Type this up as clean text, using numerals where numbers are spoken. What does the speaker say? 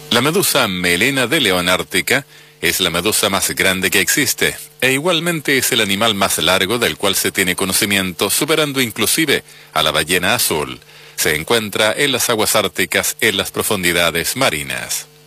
La medusa melena de león ártica es la medusa más grande que existe, e igualmente es el animal más largo del cual se tiene conocimiento, superando inclusive a la ballena azul. Se encuentra en las aguas árticas en las profundidades marinas.